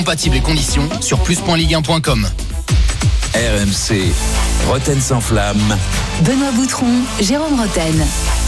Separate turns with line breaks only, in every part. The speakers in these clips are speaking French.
Compatibles et conditions sur plus.ligue1.com.
RMC, Roten sans flamme.
Benoît Boutron, Jérôme Roten.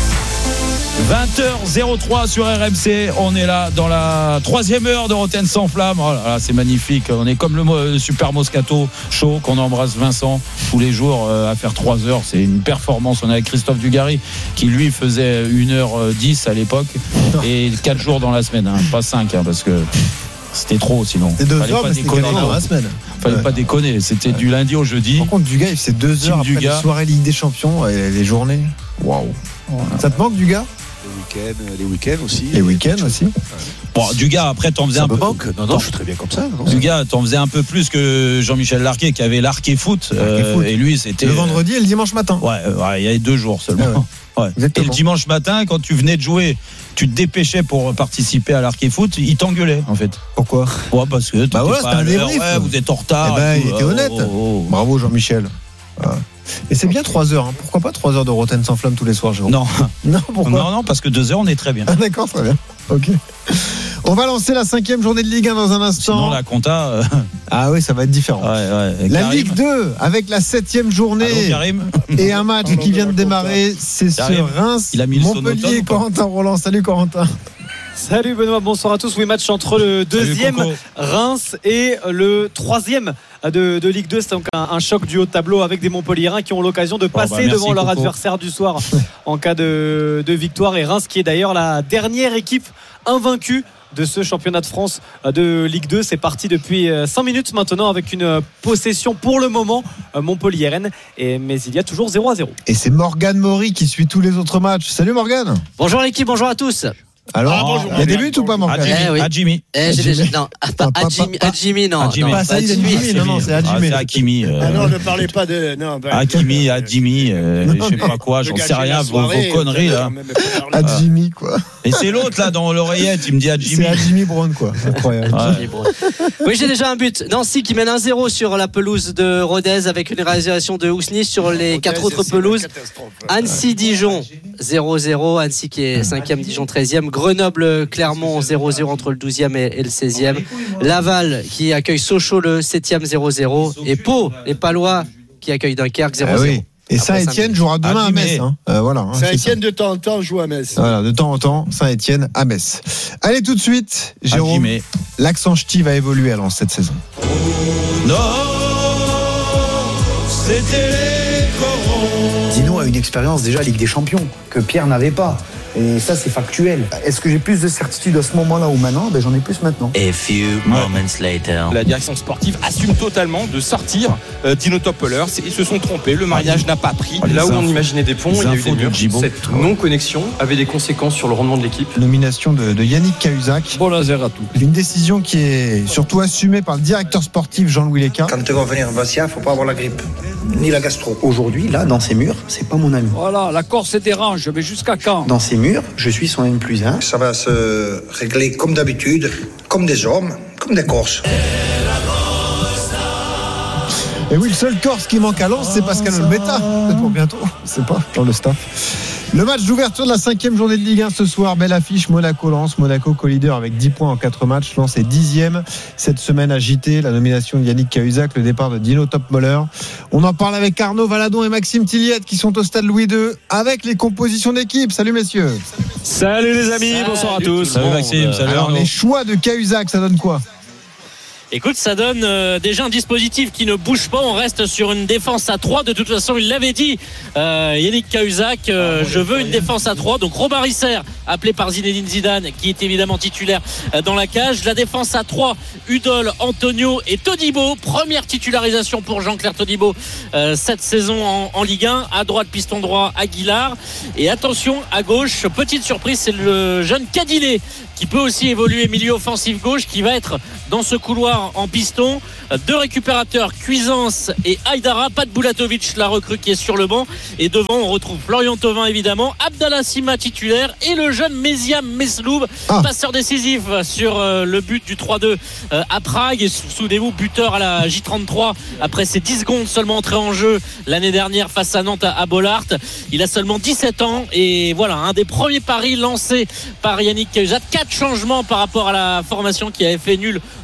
20h03 sur RMC, on est là dans la 3e heure de Roten sans flamme. Oh là là, c'est magnifique, on est comme le Super Moscato Show qu'on embrasse Vincent tous les jours à faire 3 heures, c'est une performance. On est avec Christophe Dugarry qui lui faisait 1h10 à l'époque et 4 jours dans la semaine, pas 5 parce que c'était trop sinon.
C'était 2 heures, mais c'était 4 jours dans la semaine.
Fallait pas déconner, c'était du lundi au jeudi.
Par contre, Dugas, il fait 2 heures après les soirées Ligue des Champions et les journées. Waouh. Ça te manque, Dugas ?
Les week-ends aussi.
Les week-ends aussi.
Bon, Dugas, après, t'en faisais un peu.
Non, je suis très bien comme ça.
Dugas, t'en faisais un peu plus que Jean-Michel Larquet qui avait l'Arquet Foot. Et lui, c'était.
Le vendredi et le dimanche matin.
Ouais, il y avait 2 jours seulement. Ouais. Et le dimanche matin, quand tu venais de jouer, tu te dépêchais pour participer à l'Arquet Foot, il t'engueulait en fait.
Pourquoi ?
Ouais, parce que
c'était un débrief.
Ouais, vous êtes en retard.
Il était honnête. Bravo Jean-Michel. Et c'est bien 3 heures. Pourquoi pas 3 heures de Roten sans flamme tous les soirs, Jérôme ?
Non,
pourquoi ?
Non, parce que 2 heures, on est très bien.
Ah, d'accord, très bien. Ok. On va lancer la 5e journée de Ligue 1 dans un instant.
Sinon, la compta.
Ah oui, ça va être différent.
Ouais,
la
Karim.
Ligue 2 avec la 7e journée.
Allô, Karim.
Et un match qui vient de démarrer, c'est
Karim.
sur Reims.
Il a mis le
Montpellier, Corentin Roland. Salut Corentin.
Salut Benoît, bonsoir à tous. Oui, match entre le 2e Reims et le 3e de Ligue 2. C'est donc un choc du haut de tableau avec des Montpelliérains qui ont l'occasion de passer devant leur adversaire du soir en cas de victoire. Et Reims qui est d'ailleurs la dernière équipe invaincue de ce championnat de France de Ligue 2. C'est parti depuis 5 minutes maintenant avec une possession pour le moment montpelliéraine, mais il y a toujours 0-0.
Et c'est Morgane Maury qui suit tous les autres matchs. Salut Morgane.
Bonjour l'équipe, bonjour à tous.
Alors, il y a des buts ou pas, Morgane ?
Hakimi.
Non, pas Hakimi, non.
Pas Saïd Hakimi, non, c'est Hakimi.
C'est Hakimi.
Ah non, ne parlez pas de.
Hakimi, je sais pas quoi, j'en sais rien, vos conneries là.
Hakimi, quoi.
Et c'est l'autre là dans l'oreillette, il me dit Hakimi.
C'est Hakimi Brown, quoi. Incroyable.
Oui, j'ai déjà un but. Nancy qui mène 1-0 sur la pelouse de Rodez avec une réalisation de Ousni sur les 4 autres pelouses. Annecy-Dijon 0-0. Annecy qui est 5e, Dijon 13e. Grenoble-Clermont 0-0 entre le 12e et le 16e. Laval qui accueille Sochaux le 7e 0-0. Et Pau, les Palois qui accueillent Dunkerque 0-0.
Ah oui. Et Saint-Etienne jouera demain à Metz.
Saint-Etienne de temps en temps joue à Metz.
Voilà, de temps en temps, Saint-Etienne à Metz. Allez tout de suite, Jérôme. L'accent ch'ti va évoluer à Lens cette saison.
Non, c'était les corons.
Dino a une expérience déjà Ligue des Champions que Pierre n'avait pas. Et ça, c'est factuel. Est-ce que j'ai plus de certitude à ce moment-là ou maintenant ? J'en ai plus maintenant.
A few moments later.
La direction sportive assume totalement de sortir Dino Topolers. Ils se sont trompés. Le mariage n'a pas pris.
Là où on imaginait des ponts, il y a eu des murs. Cette non-connexion avait des conséquences sur le rendement de l'équipe.
Nomination de Yannick Cahuzac.
Bon laser à tout.
Une décision qui est surtout assumée par le directeur sportif Jean-Louis Léca.
Quand tu vas venir à Bastia, il ne faut pas avoir la grippe, ni la gastro.
Aujourd'hui, là, dans ces murs, c'est pas mon ami.
Voilà, la Corse dérange, mais jusqu'à quand ?
Dans ces murs, je suis son N+1.
Ça va se régler comme d'habitude, comme des hommes, comme des Corses.
Et oui, le seul Corse qui manque à Lens, c'est Pascal Olbeta. Peut-être pour bientôt, je sais pas, dans le staff. Le match d'ouverture de la 5e journée de Ligue 1 ce soir, belle affiche, Monaco-Lens. Monaco co-leader avec 10 points en 4 matchs. Lens est 10e. Cette semaine agitée, la nomination de Yannick Cahuzac, le départ de Dino Topmoller. On en parle avec Arnaud Valadon et Maxime Tilliette qui sont au stade Louis II avec les compositions d'équipe. Salut messieurs.
Salut les amis, bonsoir à tous.
Salut Maxime, salut
alors,
Arnaud.
les choix de Cahuzac, ça donne quoi ?
Écoute, ça donne déjà un dispositif qui ne bouge pas. On reste sur une défense à 3. De toute façon, il l'avait dit, Yannick Cahuzac, je veux une défense à 3. Donc Robin Risser, appelé par Zinedine Zidane, qui est évidemment titulaire dans la cage. La défense à 3, Udol, Antonio et Todibo. Première titularisation pour Jean-Claire Todibo cette saison en Ligue 1. À droite, piston droit, Aguilar. Et attention, à gauche, petite surprise, c'est le jeune Cadillet qui peut aussi évoluer milieu offensif gauche, qui va être dans ce couloir en piston. 2 récupérateurs, Cuisance et Aïdara. Pat Bulatovic, la recrue qui est sur le banc. Et devant, on retrouve Florian Thauvin évidemment, Abdallah Sima titulaire et le jeune Méziam Mesloub, passeur décisif sur le but du 3-2 à Prague. Et souvenez-vous, buteur à la J33 après ses 10 secondes seulement entré en jeu l'année dernière face à Nantes à Bollaert. Il a seulement 17 ans et voilà, un des premiers paris lancés par Yannick Cahuzac. 4 changements par rapport à la formation qui avait fait nul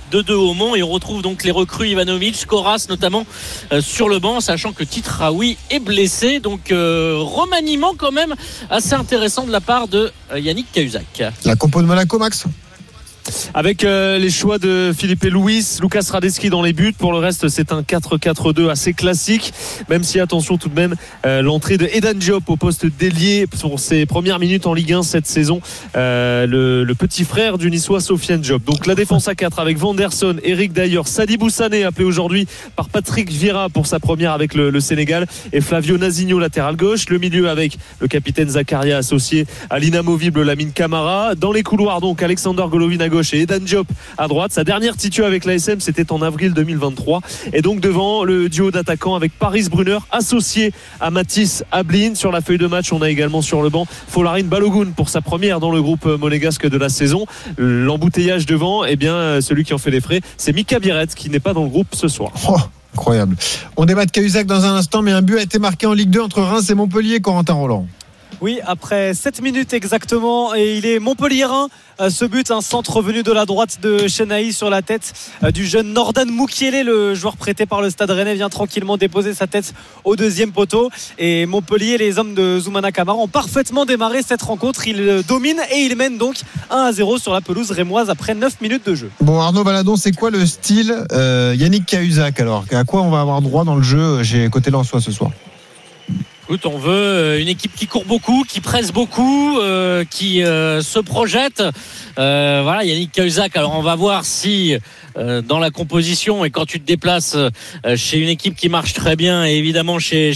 de 2 au Mans. Et on retrouve donc les recrues Ivanovic, Koras notamment sur le banc, sachant que Titraoui est blessé. Donc remaniement quand même assez intéressant de la part de Yannick Cahuzac.
La compo de Monaco, Max ?
Avec les choix de Philippe et Louis, Lucas Radetzky dans les buts. Pour le reste, c'est un 4-4-2 assez classique, même si, attention tout de même, l'entrée de Edan Diop au poste d'ailier pour ses premières minutes en Ligue 1 cette saison, le petit frère du Niçois Sofiane Diop. Donc la défense à 4 avec Vanderson, Eric Dayer, Sadibou Sané appelé aujourd'hui par Patrick Vieira pour sa première avec le Sénégal, et Flavio Nazinho latéral gauche. Le milieu avec le capitaine Zakaria associé à l'inamovible Lamine Camara. Dans les couloirs donc Alexander Golovin à gauche et Edan Diop à droite. Sa dernière titu avec l'ASM, c'était en avril 2023. Et donc devant le duo d'attaquants avec Paris Brunner associé à Mathis Ablin. Sur la feuille de match, on a également sur le banc Folarin Balogun pour sa première dans le groupe monégasque de la saison. L'embouteillage devant, celui qui en fait les frais, c'est Mika Biret qui n'est pas dans le groupe ce soir.
Incroyable. On débat de Cahuzac dans un instant, mais un but a été marqué en Ligue 2 entre Reims et Montpellier, Corentin Roland.
Oui, après 7 minutes exactement, et il est montpelliérain. Ce but, un centre venu de la droite de Chenaï sur la tête du jeune Nordan Mukiele, le joueur prêté par le Stade Rennais, vient tranquillement déposer sa tête au deuxième poteau. Et Montpellier, les hommes de Zoumana Camara, ont parfaitement démarré cette rencontre. Ils dominent et ils mènent donc 1-0 sur la pelouse rémoise après 9 minutes de jeu.
Bon, Arnaud Valadon, c'est quoi le style Yannick Cahuzac alors ? À quoi on va avoir droit dans le jeu chez côté Lensois ce soir ?
Écoute, on veut une équipe qui court beaucoup, qui presse beaucoup, qui se projette. Voilà, Yannick Cahuzac. Alors on va voir si dans la composition, et quand tu te déplaces chez une équipe qui marche très bien, et évidemment chez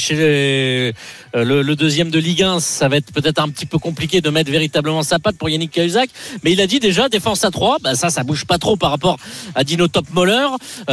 le deuxième de Ligue 1, ça va être peut-être un petit peu compliqué de mettre véritablement sa patte pour Yannick Cahuzac. Mais il a dit déjà défense à 3, ça bouge pas trop par rapport à Dino Topmoller.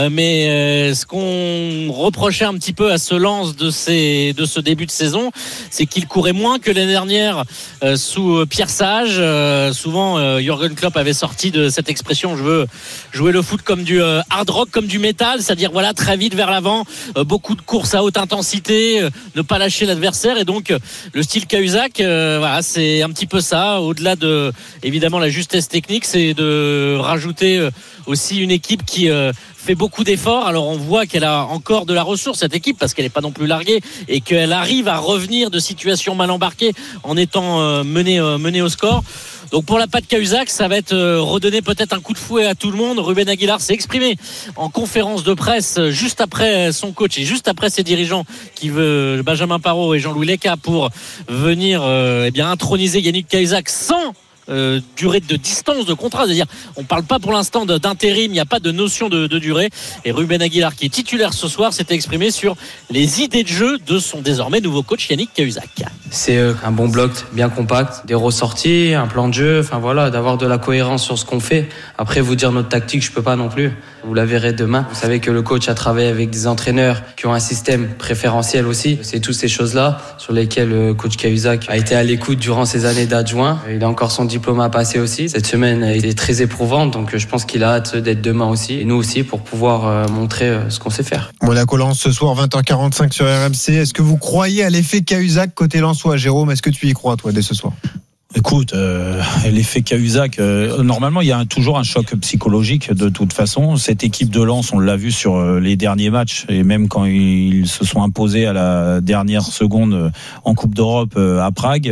Mais ce qu'on reprochait un petit peu à ce Lens de ce début de saison, c'est qu'il courait moins que l'année dernière sous Pierre Sage. Souvent Jürgen Klopp avait sorti de cette expression: je veux jouer le foot comme du hard rock, comme du métal, c'est-à-dire voilà, très vite vers l'avant, beaucoup de courses à haute intensité, ne pas lâcher l'adversaire. Et donc le style Cahuzac, voilà, c'est un petit peu ça. Au-delà de évidemment la justesse technique, c'est de rajouter aussi une équipe qui fait beaucoup d'efforts. Alors on voit qu'elle a encore de la ressource, cette équipe, parce qu'elle n'est pas non plus larguée, et qu'elle arrive à revenir de situations mal embarquées en étant menée au score. Donc pour la patte Cahuzac, ça va être redonner peut-être un coup de fouet à tout le monde. Ruben Aguilar s'est exprimé en conférence de presse juste après son coach et juste après ses dirigeants, qui veut Benjamin Parot et Jean-Louis Leca, pour venir introniser Yannick Cahuzac sans durée de distance de contrat, c'est-à-dire on parle pas pour l'instant d'intérim, il n'y a pas de notion de durée. Et Ruben Aguilar, qui est titulaire ce soir, s'est exprimé sur les idées de jeu de son désormais nouveau coach Yannick Cahuzac.
C'est un bon bloc bien compact, des ressorties, un plan de jeu, enfin voilà, d'avoir de la cohérence sur ce qu'on fait. Après, vous dire notre tactique, je peux pas non plus. Vous la verrez demain. Vous savez que le coach a travaillé avec des entraîneurs qui ont un système préférentiel aussi. C'est toutes ces choses-là sur lesquelles le coach Cahuzac a été à l'écoute durant ses années d'adjoint. Il a encore son diplôme à passer aussi. Cette semaine a été très éprouvante, donc je pense qu'il a hâte d'être demain aussi, et nous aussi, pour pouvoir montrer ce qu'on sait faire.
Monaco-Lens ce soir 20h45 sur RMC. Est-ce que vous croyez à l'effet Cahuzac côté lensois, Jérôme? Est-ce que tu y crois toi dès ce soir?
Écoute, l'effet Cahuzac, normalement il y a toujours un choc psychologique de toute façon. Cette équipe de Lens, on l'a vu sur les derniers matchs, et même quand ils se sont imposés à la dernière seconde en Coupe d'Europe à Prague,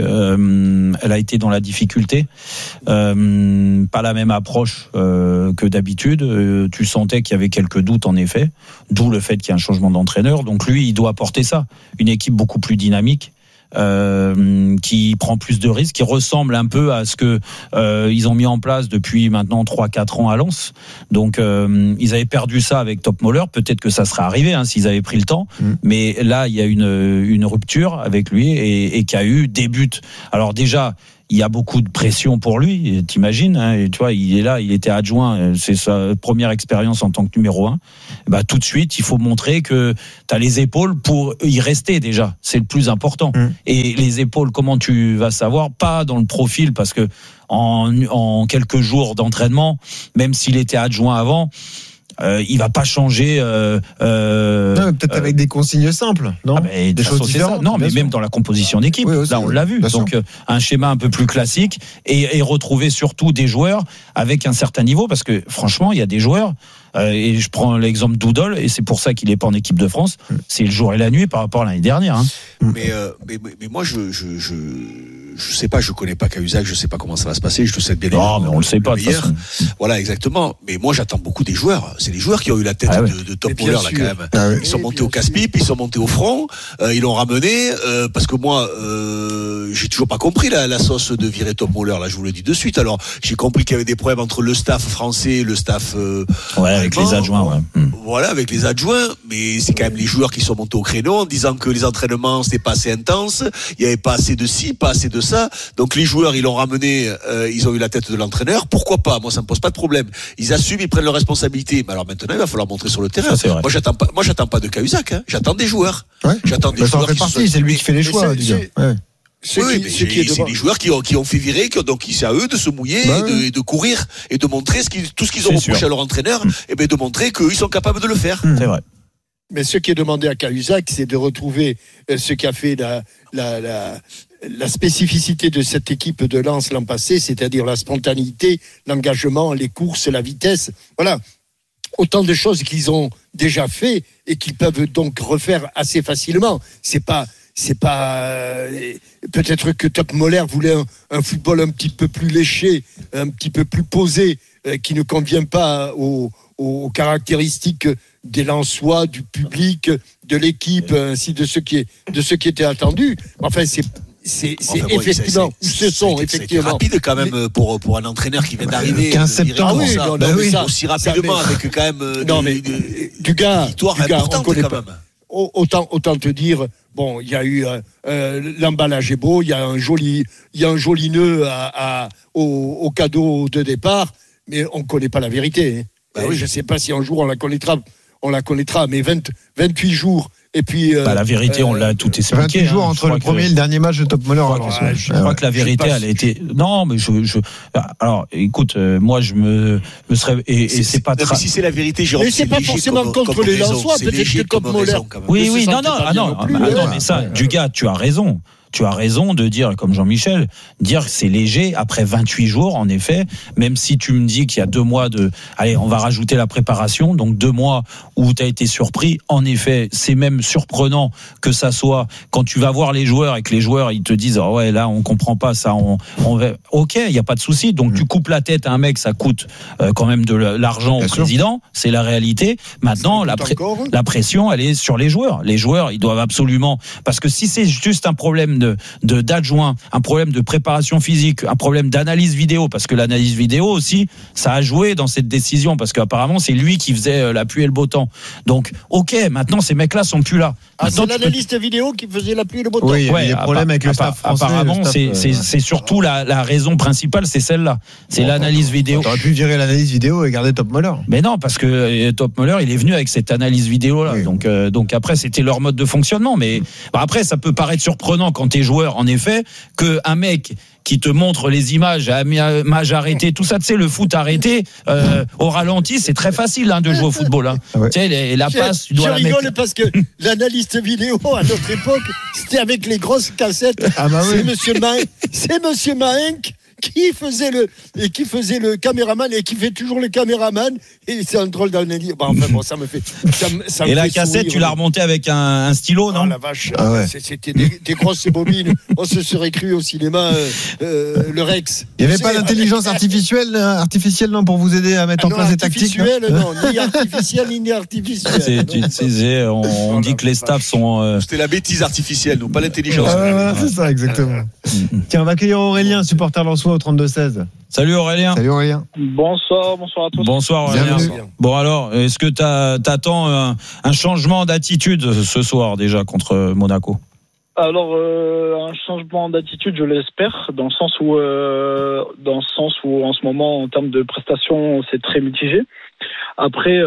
elle a été dans la difficulté. Pas la même approche que d'habitude. Tu sentais qu'il y avait quelques doutes en effet, d'où le fait qu'il y ait un changement d'entraîneur. Donc lui, il doit porter ça. Une équipe beaucoup plus dynamique. Qui prend plus de risques, qui ressemble un peu à ce que ils ont mis en place depuis maintenant 3-4 ans à Lens. Donc ils avaient perdu ça avec Topmoller, peut-être que ça serait arrivé s'ils avaient pris le temps, mais là il y a une rupture avec lui et qui a eu des buts. Alors déjà, il y a beaucoup de pression pour lui, t'imagines, et tu vois, il est là, il était adjoint, c'est sa première expérience en tant que numéro 1. Bah, tout de suite, il faut montrer que t'as les épaules pour y rester déjà. C'est le plus important. Et les épaules, comment tu vas savoir? Pas dans le profil, parce que en quelques jours d'entraînement, même s'il était adjoint avant, il va pas changer.
Peut-être avec des consignes simples, non?
Des choses différentes. Non, mais même dans la composition d'équipe. Oui, là, on l'a vu. Donc, un schéma un peu plus classique et retrouver surtout des joueurs avec un certain niveau, parce que franchement, il y a des joueurs. Et je prends l'exemple d'Oudol, et c'est pour ça qu'il n'est pas en équipe de France. C'est le jour et la nuit par rapport à l'année dernière. Hein.
Mais moi, je sais pas, je connais pas Cahuzac, je sais pas comment ça va se passer, je le sais bien.
Non, mais on le sait pas de toute façon.
Voilà, exactement. Mais moi, j'attends beaucoup des joueurs. C'est les joueurs qui ont eu la tête de Top Moller, là, quand même. Ils sont montés au casse-pipe, ils sont montés au front, ils l'ont ramené, parce que moi, j'ai toujours pas compris la sauce de virer Top Moller, là, je vous le dis de suite. Alors, j'ai compris qu'il y avait des problèmes entre le staff français et le staff,
avec les adjoints,
Voilà, avec les adjoints, mais c'est quand même les joueurs qui sont montés au créneau en disant que les entraînements, c'était pas assez intense, il y avait pas assez de ci, pas assez de ça. Donc les joueurs, ils l'ont ramené, ils ont eu la tête de l'entraîneur. Pourquoi pas? Moi, ça me pose pas de problème. Ils assument, ils prennent leurs responsabilités. Mais alors maintenant, il va falloir montrer sur le terrain.
Ça,
moi, j'attends pas de Cahuzac, hein. J'attends des joueurs.
Ouais.
J'attends des joueurs.
Ça en fait partie, c'est lui qui fait les choix,
c'est les joueurs qui ont fait virer, donc c'est à eux de se mouiller et de courir et de montrer tout ce qu'ils ont reproché à leur entraîneur, et bien de montrer qu'ils sont capables de le faire.
C'est vrai.
Mais ce qui est demandé à Cahuzac, c'est de retrouver ce qui a fait la spécificité de cette équipe de Lens l'an passé, c'est-à-dire la spontanéité, l'engagement, les courses, la vitesse. Voilà. Autant de choses qu'ils ont déjà fait et qu'ils peuvent donc refaire assez facilement. C'est pas peut-être que Top Moller voulait un football un petit peu plus léché, un petit peu plus posé, qui ne convient pas aux caractéristiques des Lensois, du public, de l'équipe, ainsi de ce qui était attendu. Enfin, effectivement,
c'est rapide quand même pour un entraîneur qui vient d'arriver.
15 septembre.
Aussi rapidement, avec quand même
du gars,
on connaît pas.
Autant te dire, bon, il y a eu l'emballage est beau, il y a un joli nœud au cadeau de départ, mais on connaît pas la vérité. Je sais pas si un jour on la connaîtra, mais 28 jours. Et puis,
la vérité, on l'a tout expliqué.
28 jours entre le premier et le dernier match de Top Moller.
Je crois que la vérité, elle a été. Non, mais alors, écoute, moi, je me serais. Et c'est pas
très. Si c'est la vérité, Jérôme.
Mais c'est pas forcément contre les Lensois, peut-être que Top Moller.
Oui, non, mais ça, Dugas, tu as raison. Tu as raison de dire, comme Jean-Michel, dire que c'est léger après 28 jours, en effet, même si tu me dis qu'il y a 2 mois allez, on va rajouter la préparation, donc 2 mois où tu as été surpris. En effet, c'est même surprenant que ça soit, quand tu vas voir les joueurs et que les joueurs, ils te disent, oh ouais, là, on comprend pas ça, ok, il n'y a pas de souci. Donc, tu coupes la tête à un mec, ça coûte quand même de l'argent au président. C'est la réalité. Maintenant, la pression, elle est sur les joueurs. Les joueurs, ils doivent absolument, parce que si c'est juste un problème d'adjoint, un problème de préparation physique, un problème d'analyse vidéo, parce que l'analyse vidéo aussi, ça a joué dans cette décision, parce qu'apparemment c'est lui qui faisait la pluie et le beau temps. Donc, ok, maintenant ces mecs-là sont plus là.
C'est l'analyste vidéo qui faisait la pluie et le beau temps.
Oui, il y a des problèmes avec le staff français.
Apparemment, c'est surtout la raison principale, c'est celle-là. C'est l'analyse vidéo.
T'aurais pu virer l'analyse vidéo et garder Top Moller.
Mais non, parce que Top Moller, il est venu avec cette analyse vidéo-là. Oui. Donc après, c'était leur mode de fonctionnement. Mais après, ça peut paraître surprenant quand t'es joueur, en effet, qu'un mec qui te montre les images à match arrêté, tout ça, tu sais, le foot arrêté au ralenti, c'est très facile de jouer au football. Tu sais, la passe, tu dois la mettre.
Je rigole parce que l'analyste vidéo à notre époque, c'était avec les grosses cassettes. C'est Monsieur Mahenk qui faisait le caméraman et qui fait toujours le caméraman, et c'est un drôle d'analyse. Ça me fait ça
et
me
la
fait
cassette
sourire.
Tu l'as remontée avec un stylo, non?
La vache, c'était des grosses bobines. On se serait cru au cinéma le Rex.
Il n'y avait pas d'intelligence artificielle non, pour vous aider à mettre en place des tactiques,
non, ni artificielle ni artificielle.
On dit que les staffs sont
c'était la bêtise artificielle, non pas l'intelligence.
C'est ça, exactement. Tiens, on va accueillir Aurélien, supporter lensois au 32-16.
Salut Aurélien.
Bonsoir à tous.
Bonsoir Aurélien. Bon alors, est-ce que t'attends un changement d'attitude ce soir déjà contre Monaco?
Alors un changement d'attitude, je l'espère, dans le sens où en ce moment, en termes de prestations, c'est très mitigé. Après,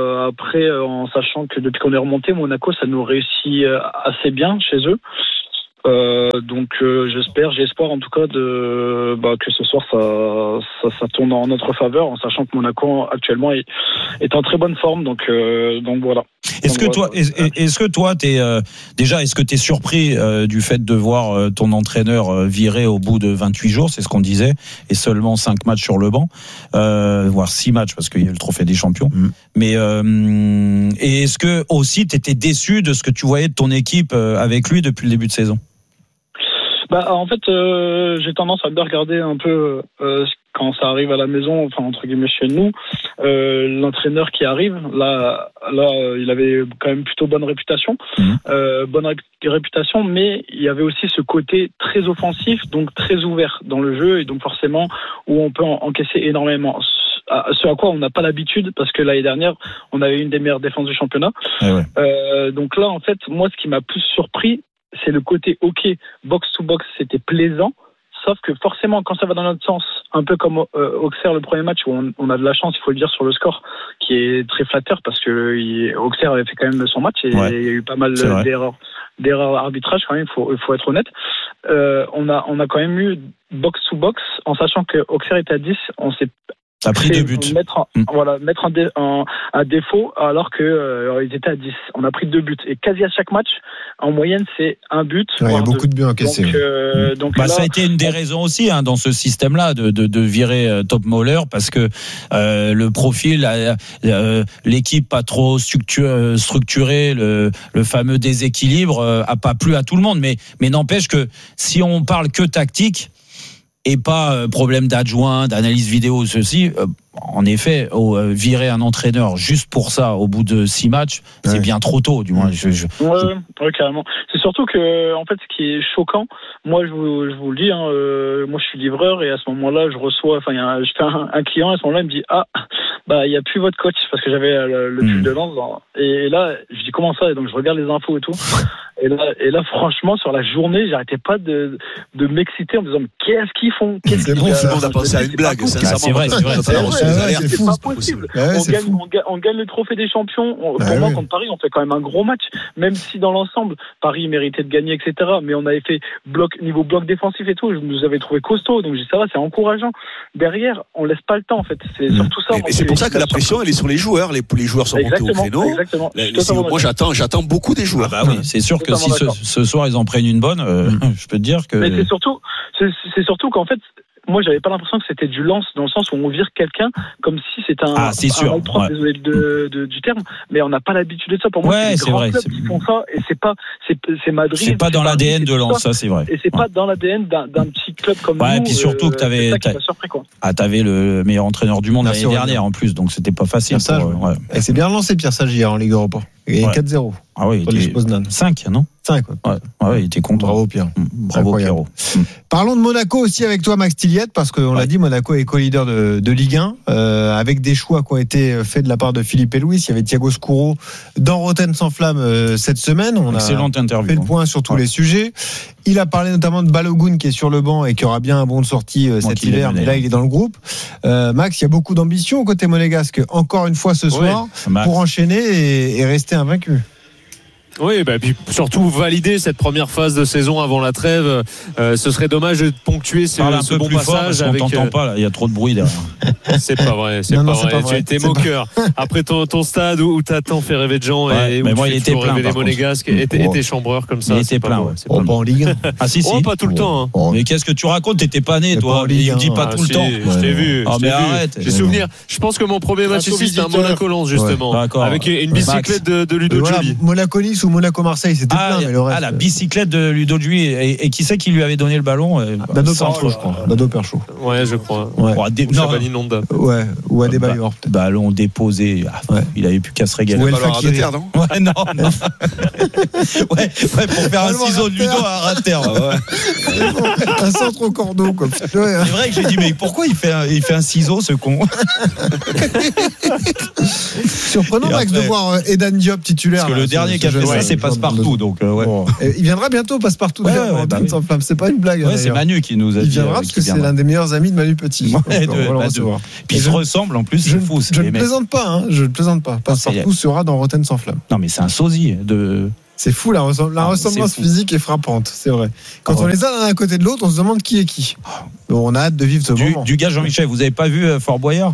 en sachant que depuis qu'on est remonté, Monaco, ça nous réussit assez bien chez eux. Donc j'ai espoir en tout cas que ce soir ça tourne en notre faveur, en sachant que Monaco actuellement est en très bonne forme. Donc voilà.
Est-ce que toi est-ce que t'es surpris du fait de voir ton entraîneur viré au bout de 28 jours, c'est ce qu'on disait, et seulement 5 matchs sur le banc, voire 6 matchs parce qu'il y a le trophée des champions. Mais et est-ce que aussi t'étais déçu de ce que tu voyais de ton équipe avec lui depuis le début de saison?
En fait, j'ai tendance à bien regarder un peu quand ça arrive à la maison, enfin entre guillemets chez nous, l'entraîneur qui arrive, là, il avait quand même plutôt bonne réputation, mais il y avait aussi ce côté très offensif, donc très ouvert dans le jeu, et donc forcément où on peut encaisser énormément. Ce à quoi on n'a pas l'habitude, parce que l'année dernière, on avait une des meilleures défenses du championnat. Donc là, en fait, moi, ce qui m'a plus surpris, c'est le côté box-to-box, c'était plaisant, sauf que forcément, quand ça va dans notre sens, un peu comme Auxerre le premier match, où on a de la chance, il faut le dire, sur le score, qui est très flatteur, parce que Auxerre avait fait quand même son match, et il y a eu pas mal d'erreurs arbitrage, quand même, il faut être honnête. On a quand même eu box-to-box, en sachant que Auxerre était à 10, on s'est
a pris 2 buts.
Mettre à défaut alors que ils étaient à 10. On a pris 2 buts. Et quasi à chaque match, en moyenne, c'est un but.
Il y a beaucoup de buts encaissés.
Donc là,
ça a été une des raisons aussi dans ce système-là de virer Top Moller, parce que le profil, l'équipe pas trop structurée, le fameux déséquilibre a pas plu à tout le monde. Mais n'empêche que si on parle que tactique, et pas problème d'adjoint, d'analyse vidéo, ceci. En effet, virer un entraîneur juste pour ça au bout de 6 matchs, c'est bien trop tôt, du moins.
Ouais, carrément. C'est surtout que, en fait, ce qui est choquant, moi, je vous le dis, moi, je suis livreur, et à ce moment-là, je fais un client, à ce moment-là, il me dit, il n'y a plus votre coach, parce que j'avais le pull de Lens. Et là, je dis, comment ça? Et donc, je regarde les infos et tout. Et là, franchement, sur la journée, j'arrêtais pas de m'exciter en me disant, mais qu'est-ce qu'ils font?
C'est bon, on a pensé à une blague.
C'est vrai.
C'est pas possible. On gagne le trophée des champions. Pour moi, contre Paris, on fait quand même un gros match, même si dans l'ensemble, Paris méritait de gagner, etc. Mais on avait fait niveau bloc défensif et tout, je nous avais trouvé costaud. Donc, ça va, c'est encourageant. Derrière, on laisse pas le temps, en fait. C'est surtout ça.
Et c'est pour ça que la pression, elle est sur les joueurs. Les joueurs sont montés au créneau.
Exactement.
Moi, j'attends beaucoup des joueurs.
Oui, c'est sûr que si ce soir ils en prennent une bonne, je peux te dire que.
Mais c'est surtout qu'en fait, moi, j'avais pas l'impression que c'était du Lens, dans le sens où on vire quelqu'un comme si c'était un malpropre, désolé du terme, mais on n'a pas l'habitude de ça. Pour moi, c'est des grands clubs qui font ça, et c'est Madrid.
C'est pas dans l'ADN de Lens, ça c'est vrai.
Et c'est pas dans l'ADN d'un petit club comme nous.
Et puis surtout que t'avais le meilleur entraîneur du monde l'année dernière en plus, donc c'était pas facile.
Et c'est bien lancé, Pierre Sage, hier en Ligue Europa. Et 4-0.
Ah oui, il était 5, non?
5,
il était content.
Bravo, Pierre.
Bravo, Pierrot.
Parlons de Monaco aussi avec toi, Max Tilliette, parce qu'on l'a dit, Monaco est co-leader de Ligue 1, avec des choix qui ont été faits de la part de Philippe et Louis. Il y avait Thiago Scuro dans Rotten sans flamme cette semaine. On
Excellente interview.
Fait le point sur tous les sujets. Il a parlé notamment de Balogun qui est sur le banc et qui aura bien un bon de sortie cet hiver, mais là il est dans le groupe. Max, il y a beaucoup d'ambition côté monégasque, encore une fois ce soir, pour enchaîner et rester invaincu.
Oui, puis surtout valider cette première phase de saison avant la trêve. Ce serait dommage de ponctuer ce bon passage.
On t'entend pas là, il y a trop de bruit derrière.
C'est pas vrai, c'est pas vrai. Tu étais moqueur. Après ton stade où t'as tant fait rêver de gens et où
il était plein.
Les monégasques étaient chambreurs comme ça.
Il était plein.
Pas en Ligue 1.
Ah si.
Pas tout le temps.
Mais qu'est-ce que tu racontes? T'étais pas né, toi. Il me dit pas tout le temps.
Je t'ai vu.
Mais arrête.
J'ai souvenir. Je pense que mon premier match ici c'était un Monaco-Lens justement, avec une bicyclette de Ludo Giubi.
Monaco-Nice ou Monaco-Marseille, c'était plein, mais le reste.
La bicyclette de Ludo Giubi, et qui c'est qui lui avait donné le ballon?
Dado Perchaud, je crois. Dado Perchaud.
Ouais, je crois.
Chabani Nonda. Ouais, ou Adebayor peut-être.
Ballon déposé. Il avait plus qu'à se régaler.
Ou El Fakiri,
non?
Ouais, non. Ouais, pour faire un ciseau de Ludo à Rater.
Un centre au cordeau, quoi.
C'est vrai que j'ai dit, mais pourquoi il fait un ciseau, ce con?
Surprenant, Max, de voir Edan Diop titulaire.
Parce que le dernier qui a fait ça, c'est Passepartout. Donc,
il viendra bientôt, Passepartout. Sans flamme. C'est pas une blague.
C'est Manu qui nous a dit.
Il viendra parce que c'est l'un des meilleurs amis de Manu Petit.
Puis ils se ressemblent en plus. C'est fou.
Je ne plaisante pas. Passepartout sera dans Rotten sans flamme.
Non, mais c'est un sosie de.
C'est fou, la ressemblance physique est frappante, c'est vrai. Quand on les a l'un à côté de l'autre, on se demande qui est qui. Bon, on a hâte de vivre ce moment.
Du gars, Jean-Michel, vous avez pas vu Fort Boyard?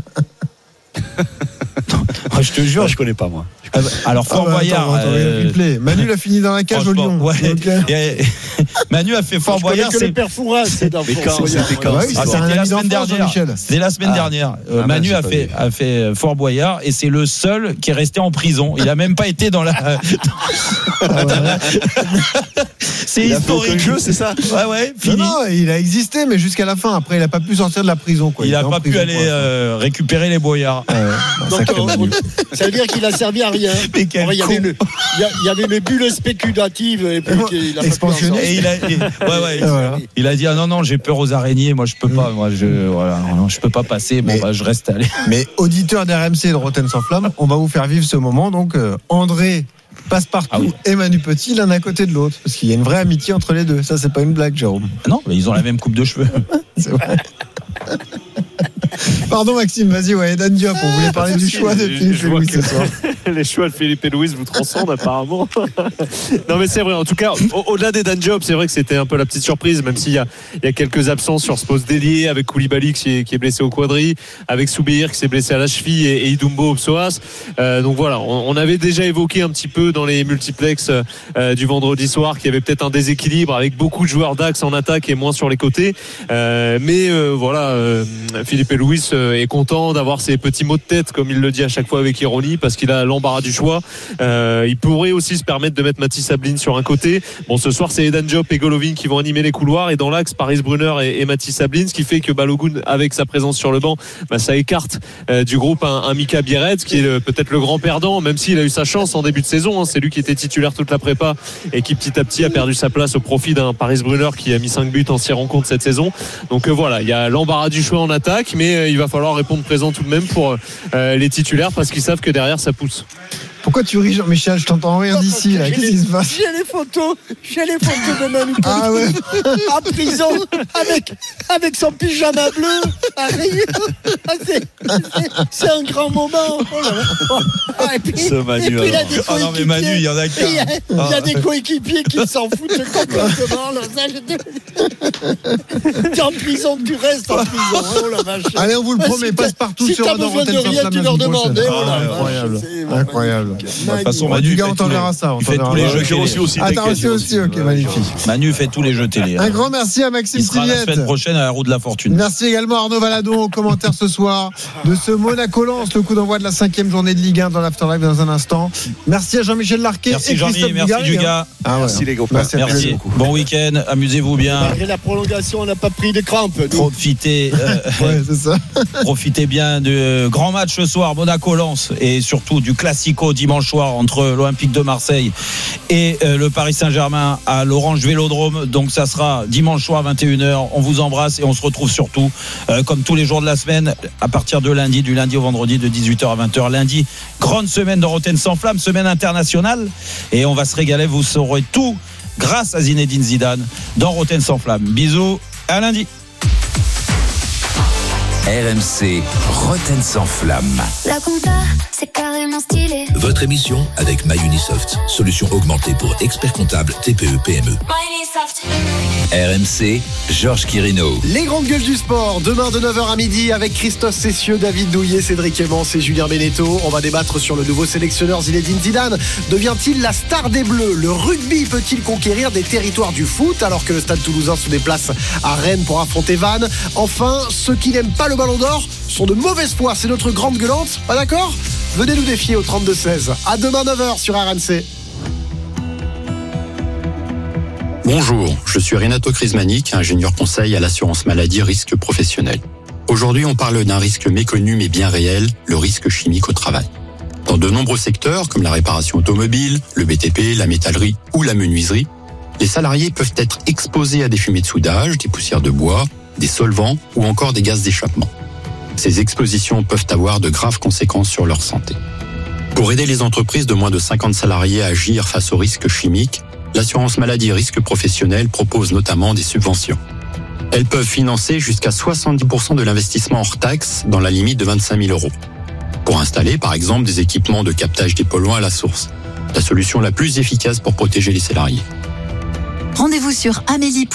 Je te jure,
je connais pas moi.
Alors Fort Boyard,
Manu l'a fini dans la cage au Lyon.
Ouais. Manu a fait Fort Boyard.
C'est le père Fouras, c'est dans Fort Boyard.
C'était la semaine dernière. C'était la semaine dernière. Manu a fait Fort Boyard et c'est le seul qui est resté en prison. Il a même pas été dans la. C'est historique.
Jeu, c'est ça.
Ouais, fini.
Non, il a existé, mais jusqu'à la fin. Après, il a pas pu sortir de la prison. Quoi.
Il a pas pu aller récupérer les boyards.
Ça veut dire qu'il a servi à rien. Il y avait une bulle spéculative et puis il a
il a dit non, j'ai peur aux araignées, moi je peux pas, je peux pas passer, je reste allé.
Mais auditeur d'RMC et de Rotten sans flamme, on va vous faire vivre ce moment. Donc André Passepartout et Manu Petit l'un à côté de l'autre, parce qu'il y a une vraie amitié entre les deux. Ça, c'est pas une blague, Jérôme.
Non, mais ils ont la même coupe de cheveux.
C'est vrai. Pardon Maxime, vas-y, Edan Diop, on voulait parler du choix de Philippe et Louis ce soir.
Les choix de Philippe et Louis vous transcendent apparemment. Non mais c'est vrai, en tout cas, au-delà d'Edan Diop, c'est vrai que c'était un peu la petite surprise, même s'il y a quelques absences sur ce poste d'ailier, avec Koulibaly qui est blessé au quadri, avec Soubir qui s'est blessé à la cheville et Idumbo au psoas. Donc voilà, on avait déjà évoqué un petit peu dans les multiplex du vendredi soir qu'il y avait peut-être un déséquilibre avec beaucoup de joueurs d'axe en attaque et moins sur les côtés. Mais Philippe et Louis est content d'avoir ces petits mots de tête, comme il le dit à chaque fois avec ironie, parce qu'il a l'embarras du choix. Il pourrait aussi se permettre de mettre Mathis Sablin sur un côté. Bon, ce soir c'est Edan Diop et Golovin qui vont animer les couloirs, et dans l'axe Paris Brunner et Mathis Sablin, ce qui fait que Balogun, avec sa présence sur le banc, ça écarte du groupe un Mika Bierret qui est peut-être le grand perdant, même s'il a eu sa chance en début de saison. C'est lui qui était titulaire toute la prépa et qui petit à petit a perdu sa place au profit d'un Paris Brunner qui a mis 5 buts en 6 rencontres cette saison. Donc voilà, il y a l'embarras du choix en attaque, mais il va falloir répondre présent tout de même pour les titulaires, parce qu'ils savent que derrière ça pousse.
Pourquoi tu ris, Jean-Michel? Je t'entends rire d'ici, là. Qu'est-ce qui se passe?
J'ai les photos de Manu Petit en prison avec son pyjama bleu. C'est un grand moment. Et puis il a des coéquipiers.
Non mais Manu, il y en a qu'un.
Il y a des coéquipiers qui s'en foutent complètement. T'es en prison, tu restes en prison. Oh la vache.
Allez, on vous le promet, passe partout sur
un Rotten sans flamme. Tu leur demandes.
Incroyable.
De toute façon, Manu,
on t'enverra ça.
Il fait tous les jeux télé.
T'as reçu aussi, ok, magnifique.
Manu fait tous les jeux télé.
Un grand merci à Maxime Tilliette.
Il sera la semaine prochaine à la roue de la fortune.
Merci également à Arnaud Valadon au commentaire ce soir de ce Monaco-Lens, le coup d'envoi de la 5e journée de Ligue 1 dans l'Afterlife dans un instant. Merci à Jean-Michel Larquet.
Merci Jean-Mi, merci Dugas.
Merci les gars.
Merci. Bon week-end, amusez-vous bien.
Malgré la prolongation, on n'a pas pris de crampes.
Profitez.
C'est ça.
Profitez bien du grand match ce soir, Monaco-Lens, et surtout du Classico dimanche soir entre l'Olympique de Marseille et le Paris Saint-Germain à l'Orange Vélodrome. Donc ça sera dimanche soir à 21h. On vous embrasse et on se retrouve surtout comme tous les jours de la semaine à partir de lundi, du lundi au vendredi de 18h à 20h. Lundi, grande semaine de Rotten sans flamme, semaine internationale, et on va se régaler. Vous saurez tout grâce à Zinedine Zidane dans Rotten sans flamme. Bisous, à lundi.
RMC Rotten sans flamme.
La compta, c'est carrément stylé.
Votre émission avec MyUnisoft, solution augmentée pour experts comptables TPE PME.
MyUnisoft.
RMC, Georges Quirino.
Les grandes gueules du sport, demain de 9h à midi avec Christophe Cessieux, David Douillet, Cédric Clémence et Julien Beneteau. On va débattre sur le nouveau sélectionneur Zinedine Zidane. Devient-il la star des Bleus? Le rugby peut-il conquérir des territoires du foot alors que le Stade Toulousain se déplace à Rennes pour affronter Vannes? Enfin, ceux qui n'aiment pas le Ballon d'Or sont de mauvaise foi. C'est notre grande gueulante, pas d'accord? Venez nous défier au 32-16. À demain 9h sur RMC.
Bonjour, je suis Renato Crismanic, ingénieur conseil à l'assurance maladie risque professionnel. Aujourd'hui, on parle d'un risque méconnu mais bien réel, le risque chimique au travail. Dans de nombreux secteurs, comme la réparation automobile, le BTP, la métallerie ou la menuiserie, les salariés peuvent être exposés à des fumées de soudage, des poussières de bois, des solvants ou encore des gaz d'échappement. Ces expositions peuvent avoir de graves conséquences sur leur santé. Pour aider les entreprises de moins de 50 salariés à agir face aux risques chimiques, l'assurance maladie risque professionnel propose notamment des subventions. Elles peuvent financer jusqu'à 70% de l'investissement hors taxe dans la limite de 25 000 €. Pour installer par exemple des équipements de captage des polluants à la source. la solution la plus efficace pour protéger les salariés.
Rendez-vous sur Amélie.